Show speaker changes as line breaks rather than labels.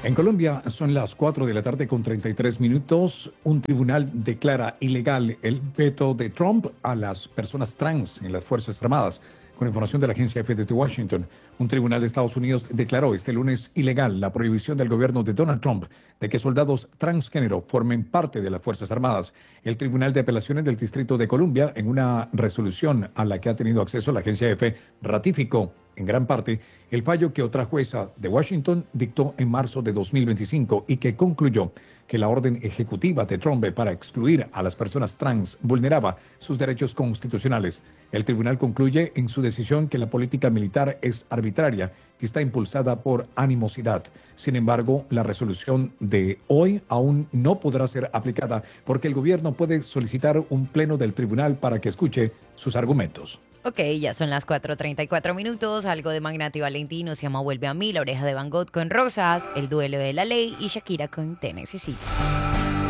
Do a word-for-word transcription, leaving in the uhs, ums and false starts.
En Colombia son las cuatro de la tarde con treinta y tres minutos. Un tribunal declara ilegal el veto de Trump a las personas trans en las Fuerzas Armadas. Con información de la agencia F desde Washington, un tribunal de Estados Unidos declaró este lunes ilegal la prohibición del gobierno de Donald Trump de que soldados transgénero formen parte de las Fuerzas Armadas. El Tribunal de Apelaciones del Distrito de Columbia, en una resolución a la que ha tenido acceso la agencia F, ratificó en gran parte el fallo que otra jueza de Washington dictó en marzo de dos mil veinticinco y que concluyó que la orden ejecutiva de Trump para excluir a las personas trans vulneraba sus derechos constitucionales. El tribunal concluye en su decisión que la política militar es arbitraria y está impulsada por animosidad. Sin embargo, la resolución de hoy aún no podrá ser aplicada porque el gobierno puede solicitar un pleno del tribunal para que escuche sus argumentos.
Ok, ya son las cuatro treinta y cuatro minutos, algo de Magnati Valentino, se llama Vuelve a mí, La Oreja de Van Gogh con Rosas, El Duelo de la Ley y Shakira con Te Necesito.